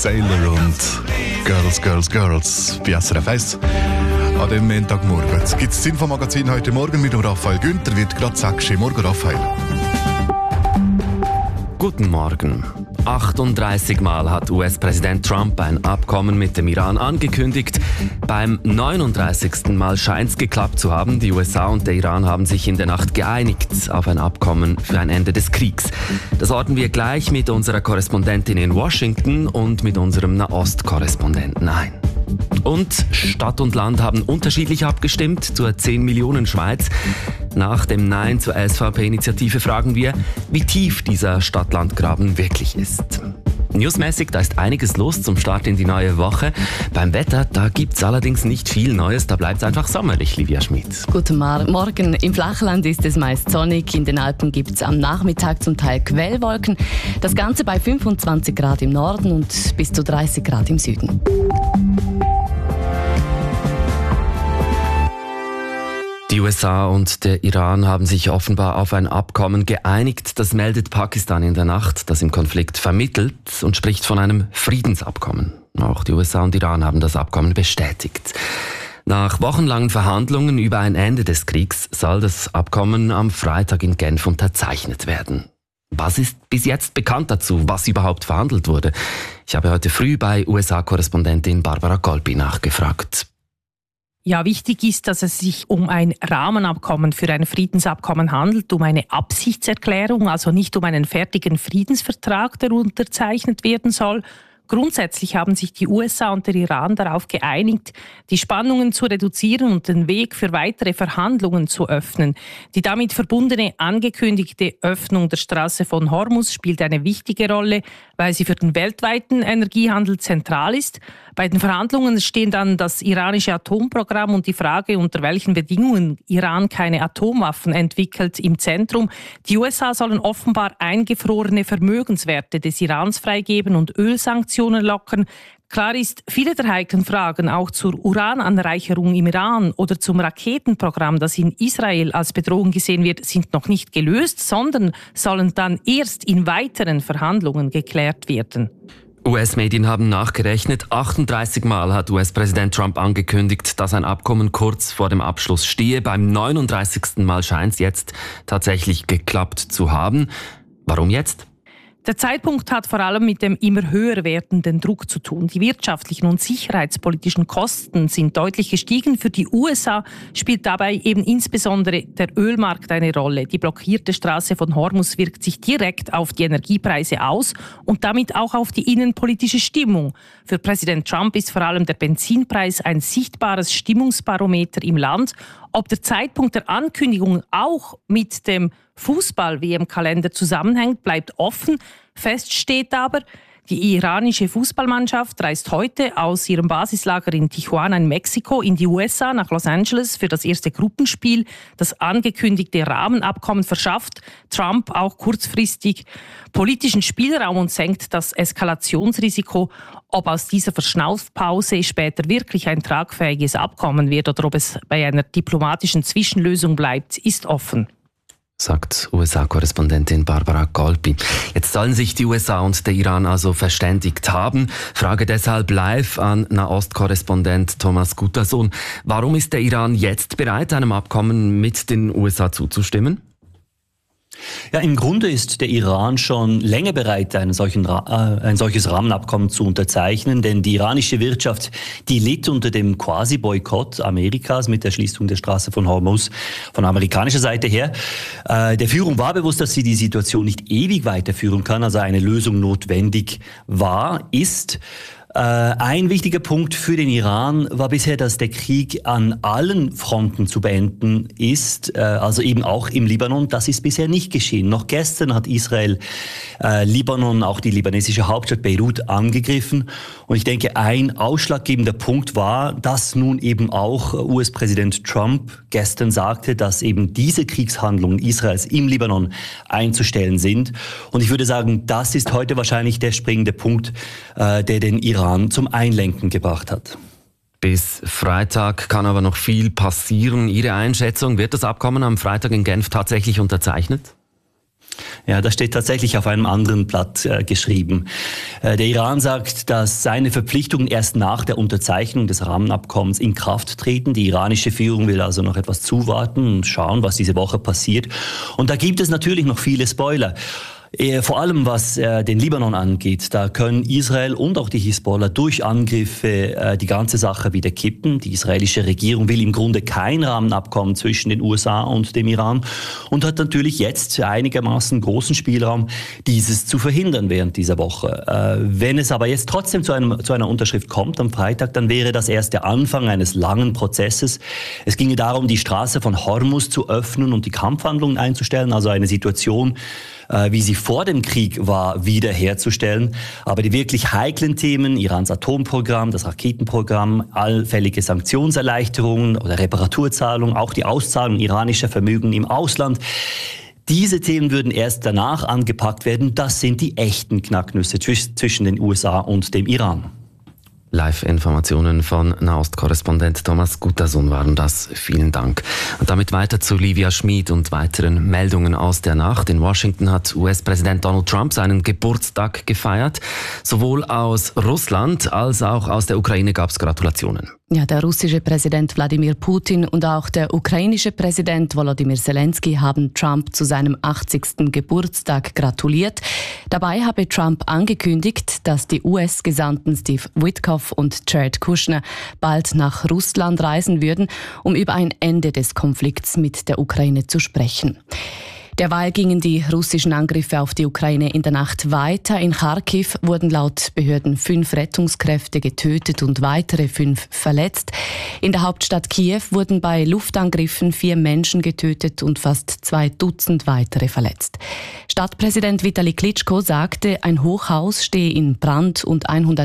Sailor und Girls, Girls, Girls bei SRF 1 an dem Montagmorgen. Jetzt gibt es das Infomagazin heute Morgen mit dem Raphael Günther. Wird gerade 6 Uhr. Morgen, Raphael. Guten Morgen. 38 Mal hat US-Präsident Trump ein Abkommen mit dem Iran angekündigt. Beim 39. Mal scheint es geklappt zu haben. Die USA und der Iran haben sich in der Nacht geeinigt auf ein Abkommen für ein Ende des Kriegs. Das ordnen wir gleich mit unserer Korrespondentin in Washington und mit unserem Nahost-Korrespondenten ein. Und Stadt und Land haben unterschiedlich abgestimmt zur 10 Millionen Schweiz. Nach dem Nein zur SVP-Initiative fragen wir, wie tief dieser Stadt-Land-Graben wirklich ist. Newsmäßig, da ist einiges los zum Start in die neue Woche. Beim Wetter, da gibt's allerdings nicht viel Neues, da bleibt es einfach sommerlich, Livia Schmid. Guten Morgen. Im Flachland ist es meist sonnig, in den Alpen gibt's am Nachmittag zum Teil Quellwolken. Das Ganze bei 25 Grad im Norden und bis zu 30 Grad im Süden. Die USA und der Iran haben sich offenbar auf ein Abkommen geeinigt. Das meldet Pakistan in der Nacht, das im Konflikt vermittelt und spricht von einem Friedensabkommen. Auch die USA und Iran haben das Abkommen bestätigt. Nach wochenlangen Verhandlungen über ein Ende des Kriegs soll das Abkommen am Freitag in Genf unterzeichnet werden. Was ist bis jetzt bekannt dazu, was überhaupt verhandelt wurde? Ich habe heute früh bei USA-Korrespondentin Barbara Golpi nachgefragt. Ja, wichtig ist, dass es sich um ein Rahmenabkommen für ein Friedensabkommen handelt, um eine Absichtserklärung, also nicht um einen fertigen Friedensvertrag, der unterzeichnet werden soll. Grundsätzlich haben sich die USA und der Iran darauf geeinigt, die Spannungen zu reduzieren und den Weg für weitere Verhandlungen zu öffnen. Die damit verbundene angekündigte Öffnung der Straße von Hormuz spielt eine wichtige Rolle, weil sie für den weltweiten Energiehandel zentral ist. Bei den Verhandlungen stehen dann das iranische Atomprogramm und die Frage, unter welchen Bedingungen Iran keine Atomwaffen entwickelt, im Zentrum. Die USA sollen offenbar eingefrorene Vermögenswerte des Irans freigeben und Ölsanktionen lockern. Klar ist, viele der heiklen Fragen auch zur Urananreicherung im Iran oder zum Raketenprogramm, das in Israel als Bedrohung gesehen wird, sind noch nicht gelöst, sondern sollen dann erst in weiteren Verhandlungen geklärt werden. US-Medien haben nachgerechnet, 38 Mal hat US-Präsident Trump angekündigt, dass ein Abkommen kurz vor dem Abschluss stehe. Beim 39. Mal scheint es jetzt tatsächlich geklappt zu haben. Warum jetzt? Der Zeitpunkt hat vor allem mit dem immer höher werdenden Druck zu tun. Die wirtschaftlichen und sicherheitspolitischen Kosten sind deutlich gestiegen. Für die USA spielt dabei eben insbesondere der Ölmarkt eine Rolle. Die blockierte Straße von Hormuz wirkt sich direkt auf die Energiepreise aus und damit auch auf die innenpolitische Stimmung. Für Präsident Trump ist vor allem der Benzinpreis ein sichtbares Stimmungsbarometer im Land. Ob der Zeitpunkt der Ankündigung auch mit dem Fußball-WM-Kalender zusammenhängt, bleibt offen. Fest steht aber, die iranische Fußballmannschaft reist heute aus ihrem Basislager in Tijuana in Mexiko in die USA nach Los Angeles für das erste Gruppenspiel. Das angekündigte Rahmenabkommen verschafft Trump auch kurzfristig politischen Spielraum und senkt das Eskalationsrisiko. Ob aus dieser Verschnaufpause später wirklich ein tragfähiges Abkommen wird oder ob es bei einer diplomatischen Zwischenlösung bleibt, ist offen, sagt USA-Korrespondentin Barbara Golpi. Jetzt sollen sich die USA und der Iran also verständigt haben. Frage deshalb live an Nahost-Korrespondent Thomas Guttersohn. Warum ist der Iran jetzt bereit, einem Abkommen mit den USA zuzustimmen? Ja, im Grunde ist der Iran schon länger bereit, ein solches Rahmenabkommen zu unterzeichnen, denn die iranische Wirtschaft, die litt unter dem Quasi-Boykott Amerikas mit der Schließung der Straße von Hormuz von amerikanischer Seite her. Der Führung war bewusst, dass sie die Situation nicht ewig weiterführen kann, also eine Lösung notwendig ist. Ein wichtiger Punkt für den Iran war bisher, dass der Krieg an allen Fronten zu beenden ist, also eben auch im Libanon. Das ist bisher nicht geschehen. Noch gestern hat Israel Libanon, auch die libanesische Hauptstadt Beirut, angegriffen. Und ich denke, ein ausschlaggebender Punkt war, dass nun eben auch US-Präsident Trump gestern sagte, dass eben diese Kriegshandlungen Israels im Libanon einzustellen sind. Und ich würde sagen, das ist heute wahrscheinlich der springende Punkt, der den Iran zum Einlenken gebracht hat. Bis Freitag kann aber noch viel passieren. Ihre Einschätzung, wird das Abkommen am Freitag in Genf tatsächlich unterzeichnet? Ja, das steht tatsächlich auf einem anderen Blatt geschrieben. Der Iran sagt, dass seine Verpflichtungen erst nach der Unterzeichnung des Rahmenabkommens in Kraft treten. Die iranische Führung will also noch etwas zuwarten und schauen, was diese Woche passiert. Und da gibt es natürlich noch viele Spoiler. Vor allem was den Libanon angeht, da können Israel und auch die Hisbollah durch Angriffe die ganze Sache wieder kippen. Die israelische Regierung will im Grunde kein Rahmenabkommen zwischen den USA und dem Iran und hat natürlich jetzt einigermaßen großen Spielraum, dieses zu verhindern während dieser Woche. Wenn es aber jetzt trotzdem zu einer Unterschrift kommt am Freitag, dann wäre das erst der Anfang eines langen Prozesses. Es ginge darum, die Straße von Hormuz zu öffnen und die Kampfhandlungen einzustellen, also eine Situation, wie sie vor dem Krieg war, wiederherzustellen. Aber die wirklich heiklen Themen, Irans Atomprogramm, das Raketenprogramm, allfällige Sanktionserleichterungen oder Reparaturzahlungen, auch die Auszahlung iranischer Vermögen im Ausland, diese Themen würden erst danach angepackt werden. Das sind die echten Knacknüsse zwischen den USA und dem Iran. Live-Informationen von Nahost-Korrespondent Thomas Gutasun waren das. Vielen Dank. Und damit weiter zu Livia Schmid und weiteren Meldungen aus der Nacht. In Washington hat US-Präsident Donald Trump seinen Geburtstag gefeiert. Sowohl aus Russland als auch aus der Ukraine gab es Gratulationen. Ja, der russische Präsident Wladimir Putin und auch der ukrainische Präsident Volodymyr Zelensky haben Trump zu seinem 80. Geburtstag gratuliert. Dabei habe Trump angekündigt, dass die US-Gesandten Steve Witkoff und Jared Kushner bald nach Russland reisen würden, um über ein Ende des Konflikts mit der Ukraine zu sprechen. Derweil gingen die russischen Angriffe auf die Ukraine in der Nacht weiter. In Kharkiv wurden laut Behörden 5 Rettungskräfte getötet und weitere 5 verletzt. In der Hauptstadt Kiew wurden bei Luftangriffen 4 Menschen getötet und fast 2 Dutzend weitere verletzt. Stadtpräsident Vitali Klitschko sagte, ein Hochhaus stehe in Brand und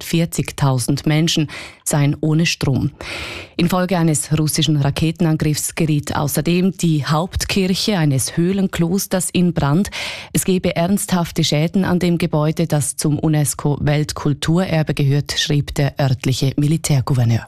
140.000 Menschen seien ohne Strom. Infolge eines russischen Raketenangriffs geriet außerdem die Hauptkirche eines Höhlenklosters in Brand. Es gebe ernsthafte Schäden an dem Gebäude, das zum UNESCO-Weltkulturerbe gehört, schrieb der örtliche Militärgouverneur.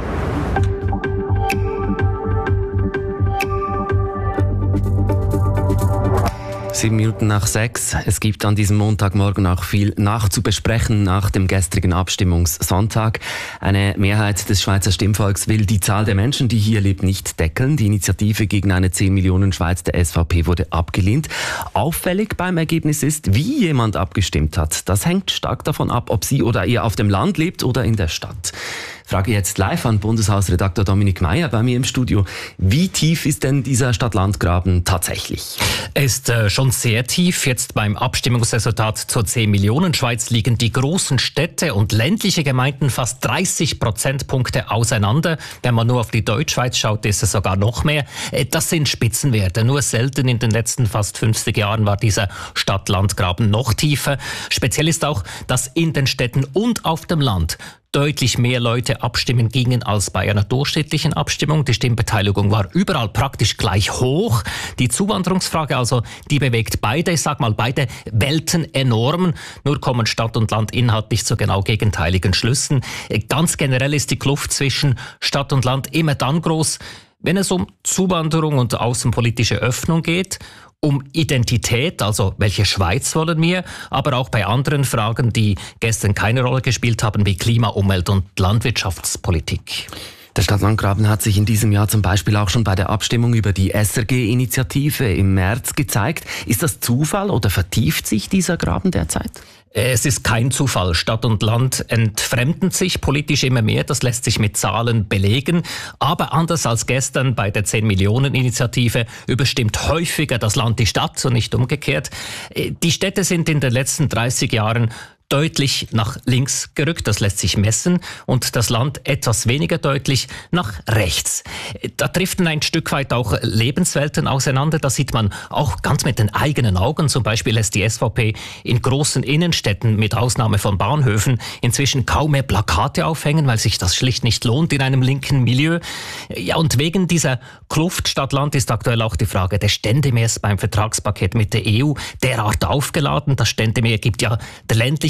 7 Minuten nach 6. Es gibt an diesem Montagmorgen auch viel nachzubesprechen nach dem gestrigen Abstimmungssonntag. Eine Mehrheit des Schweizer Stimmvolks will die Zahl der Menschen, die hier lebt, nicht deckeln. Die Initiative gegen eine 10 Millionen Schweiz der SVP wurde abgelehnt. Auffällig beim Ergebnis ist, wie jemand abgestimmt hat. Das hängt stark davon ab, ob sie oder er auf dem Land lebt oder in der Stadt. Frage jetzt live an Bundeshausredakteur Dominik Meyer bei mir im Studio. Wie tief ist denn dieser Stadt-Land-Graben tatsächlich? Er ist schon sehr tief. Jetzt beim Abstimmungsresultat zur 10 Millionen Schweiz liegen die großen Städte und ländliche Gemeinden fast 30 Prozentpunkte auseinander. Wenn man nur auf die Deutschschweiz schaut, ist es sogar noch mehr. Das sind Spitzenwerte. Nur selten in den letzten fast 50 Jahren war dieser Stadt-Land-Graben noch tiefer. Speziell ist auch, dass in den Städten und auf dem Land deutlich mehr Leute abstimmen gingen als bei einer durchschnittlichen Abstimmung. Die Stimmbeteiligung war überall praktisch gleich hoch. Die Zuwanderungsfrage also, die bewegt beide, ich sag mal, beide Welten enorm. Nur kommen Stadt und Land inhaltlich zu genau gegenteiligen Schlüssen. Ganz generell ist die Kluft zwischen Stadt und Land immer dann groß, wenn es um Zuwanderung und außenpolitische Öffnung geht, um Identität, also welche Schweiz wollen wir, aber auch bei anderen Fragen, die gestern keine Rolle gespielt haben, wie Klima, Umwelt und Landwirtschaftspolitik. Der Stadt-Land-Graben hat sich in diesem Jahr zum Beispiel auch schon bei der Abstimmung über die SRG-Initiative im März gezeigt. Ist das Zufall oder vertieft sich dieser Graben derzeit? Es ist kein Zufall. Stadt und Land entfremden sich politisch immer mehr. Das lässt sich mit Zahlen belegen. Aber anders als gestern bei der 10-Millionen-Initiative überstimmt häufiger das Land die Stadt und nicht umgekehrt. Die Städte sind in den letzten 30 Jahren deutlich nach links gerückt, das lässt sich messen, und das Land etwas weniger deutlich nach rechts. Da driften ein Stück weit auch Lebenswelten auseinander, das sieht man auch ganz mit den eigenen Augen. Zum Beispiel lässt die SVP in großen Innenstädten, mit Ausnahme von Bahnhöfen, inzwischen kaum mehr Plakate aufhängen, weil sich das schlicht nicht lohnt in einem linken Milieu. Ja, und wegen dieser Kluft Stadt-Land ist aktuell auch die Frage des Ständemehrs beim Vertragspaket mit der EU derart aufgeladen. Das Ständemehr gibt ja der ländlichen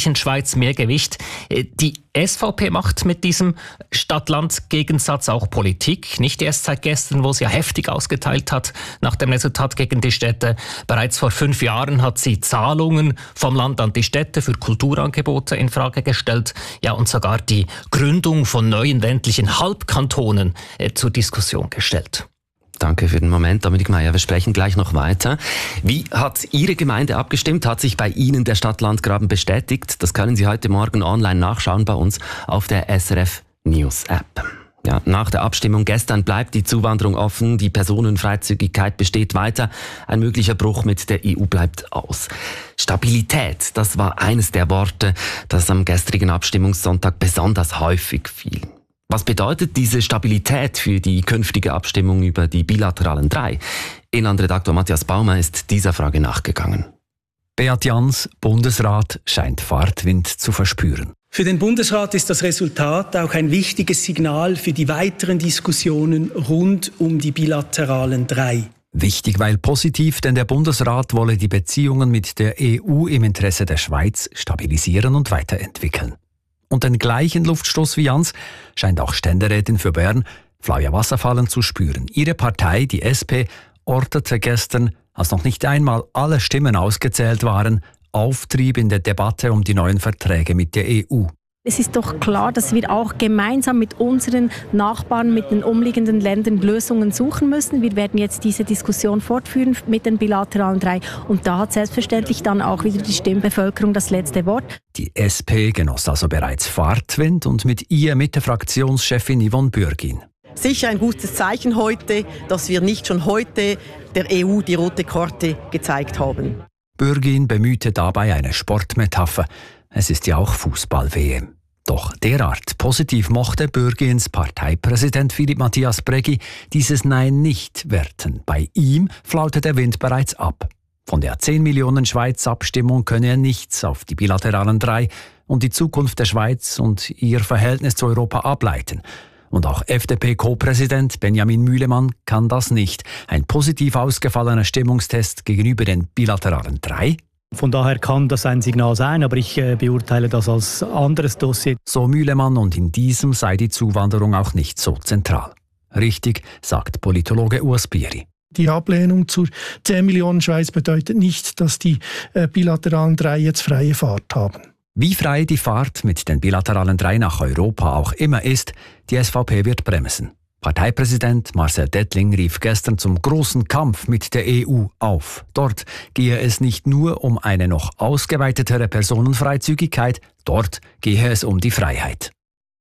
ländlichen Schweiz mehr Gewicht. Die SVP macht mit diesem Stadt-Land-Gegensatz auch Politik. Nicht erst seit gestern, wo sie ja heftig ausgeteilt hat nach dem Resultat gegen die Städte. Bereits vor 5 Jahren hat sie Zahlungen vom Land an die Städte für Kulturangebote in Frage gestellt. Ja, und sogar die Gründung von neuen ländlichen Halbkantonen zur Diskussion gestellt. Danke für den Moment, Dominik Meier. Wir sprechen gleich noch weiter. Wie hat Ihre Gemeinde abgestimmt? Hat sich bei Ihnen der Stadt-Land-Graben bestätigt? Das können Sie heute Morgen online nachschauen bei uns auf der SRF News App. Ja, nach der Abstimmung gestern bleibt die Zuwanderung offen, die Personenfreizügigkeit besteht weiter, ein möglicher Bruch mit der EU bleibt aus. Stabilität, das war eines der Worte, das am gestrigen Abstimmungssonntag besonders häufig fiel. Was bedeutet diese Stabilität für die künftige Abstimmung über die bilateralen 3? Inlandredaktor Matthias Baumer ist dieser Frage nachgegangen. Beat Jans, Bundesrat, scheint Fahrtwind zu verspüren. Für den Bundesrat ist das Resultat auch ein wichtiges Signal für die weiteren Diskussionen rund um die bilateralen 3. Wichtig, weil positiv, denn der Bundesrat wolle die Beziehungen mit der EU im Interesse der Schweiz stabilisieren und weiterentwickeln. Und den gleichen Luftstoß wie Jans scheint auch Ständerätin für Bern, Flavia Wasserfallen, zu spüren. Ihre Partei, die SP, ortete gestern, als noch nicht einmal alle Stimmen ausgezählt waren, Auftrieb in der Debatte um die neuen Verträge mit der EU. Es ist doch klar, dass wir auch gemeinsam mit unseren Nachbarn, mit den umliegenden Ländern Lösungen suchen müssen. Wir werden jetzt diese Diskussion fortführen mit den bilateralen 3. Und da hat selbstverständlich dann auch wieder die Stimmbevölkerung das letzte Wort. Die SP genoss also bereits Fahrtwind und mit ihr Mitte-Fraktionschefin Yvonne Bürgin. Sicher ein gutes Zeichen heute, dass wir nicht schon heute der EU die rote Karte gezeigt haben. Bürgin bemühte dabei eine Sportmetapher. Es ist ja auch Fußball-WM. Doch derart positiv mochte Bürgins Parteipräsident Philipp Matthias Breggi dieses Nein nicht werten. Bei ihm flaute der Wind bereits ab. Von der 10 Millionen Schweiz-Abstimmung könne er nichts auf die bilateralen 3 und die Zukunft der Schweiz und ihr Verhältnis zu Europa ableiten. Und auch FDP-Co-Präsident Benjamin Mühlemann kann das nicht. Ein positiv ausgefallener Stimmungstest gegenüber den bilateralen 3? Von daher kann das ein Signal sein, aber ich beurteile das als anderes Dossier. So Mühlemann, und in diesem sei die Zuwanderung auch nicht so zentral. Richtig, sagt Politologe Urs Bieri. Die Ablehnung zur 10 Millionen Schweiz bedeutet nicht, dass die bilateralen 3 jetzt freie Fahrt haben. Wie frei die Fahrt mit den bilateralen 3 nach Europa auch immer ist, die SVP wird bremsen. Parteipräsident Marcel Dettling rief gestern zum großen Kampf mit der EU auf. Dort gehe es nicht nur um eine noch ausgeweitetere Personenfreizügigkeit, dort gehe es um die Freiheit.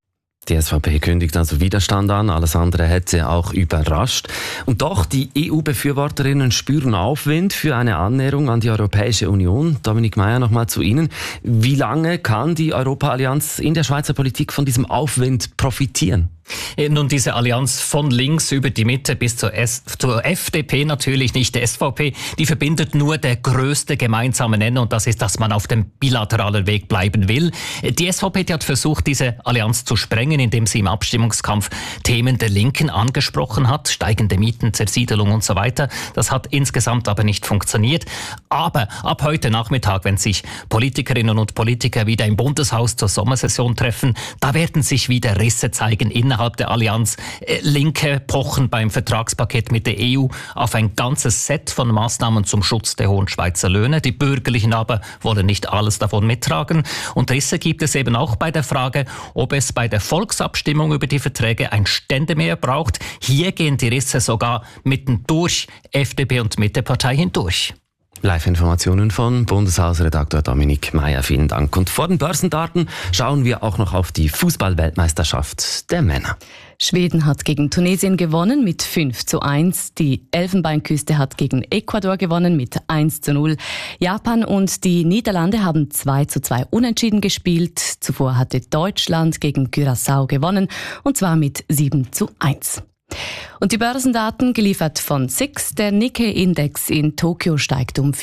Die SVP kündigt also Widerstand an, alles andere hätte auch überrascht. Und doch, die EU-Befürworterinnen spüren Aufwind für eine Annäherung an die Europäische Union. Dominik Meier, nochmal zu Ihnen. Wie lange kann die Europa-Allianz in der Schweizer Politik von diesem Aufwind profitieren? Nun, diese Allianz von links über die Mitte bis zur FDP, natürlich nicht der SVP, die verbindet nur der größte gemeinsame Nenner, und das ist, dass man auf dem bilateralen Weg bleiben will. Die SVP, die hat versucht, diese Allianz zu sprengen, indem sie im Abstimmungskampf Themen der Linken angesprochen hat, steigende Mieten, Zersiedelung und so weiter. Das hat insgesamt aber nicht funktioniert. Aber ab heute Nachmittag, wenn sich Politikerinnen und Politiker wieder im Bundeshaus zur Sommersession treffen, da werden sich wieder Risse zeigen innerhalb der Allianz. Linke pochen beim Vertragspaket mit der EU auf ein ganzes Set von Maßnahmen zum Schutz der hohen Schweizer Löhne. Die Bürgerlichen aber wollen nicht alles davon mittragen. Und Risse gibt es eben auch bei der Frage, ob es bei der Volksabstimmung über die Verträge ein Ständemehr braucht. Hier gehen die Risse sogar mitten durch FDP und Mittepartei hindurch. Live-Informationen von Bundeshausredaktor Dominik Meier. Vielen Dank. Und vor den Börsendaten schauen wir auch noch auf die Fußball-Weltmeisterschaft der Männer. Schweden hat gegen Tunesien gewonnen mit 5:1. Die Elfenbeinküste hat gegen Ecuador gewonnen mit 1:0. Japan und die Niederlande haben 2:2 unentschieden gespielt. Zuvor hatte Deutschland gegen Curaçao gewonnen, und zwar mit 7:1. Und die Börsendaten geliefert von SIX. Der Nikkei-Index in Tokio steigt um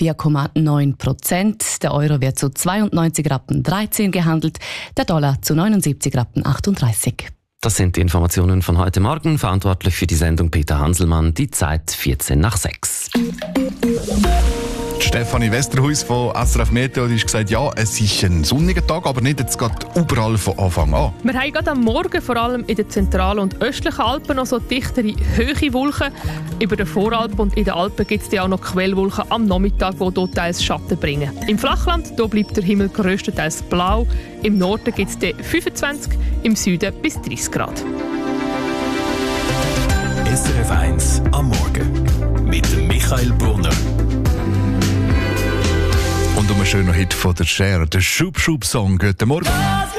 4,9%. Der Euro wird zu 92,13 Rappen gehandelt, der Dollar zu 79,38 Rappen. Das sind die Informationen von heute Morgen. Verantwortlich für die Sendung Peter Hanselmann. Die Zeit 6:14. Stefanie Westerhuis von SRF Meteo hat gesagt, ja, es ist ein sonniger Tag, aber nicht jetzt gerade überall von Anfang an. Wir haben gerade am Morgen vor allem in den zentralen und östlichen Alpen noch so dichtere, hohe Wolken. Über den Voralpen und in den Alpen gibt es auch noch Quellwolken am Nachmittag, die dort teils Schatten bringen. Im Flachland da bleibt der Himmel grösstenteils blau. Im Norden gibt es 25, im Süden bis 30 Grad. SRF 1 am Morgen mit Michael Brunner. Und um einen schönen Hit von der Cher, der Schub-Schub-Song. Guten Morgen.